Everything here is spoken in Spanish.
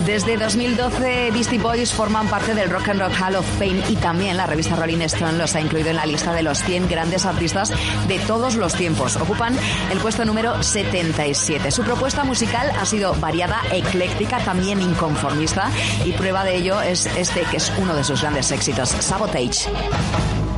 Desde 2012, Beastie Boys forman parte del Rock and Roll Hall of Fame y también la revista Rolling Stone los ha incluido en la lista de los 100 grandes artistas de todos los tiempos. Ocupan el puesto número 77. Su propuesta musical ha sido variada, ecléctica, también inconformista, y prueba de ello es este, que es uno de sus grandes éxitos, Sabotage.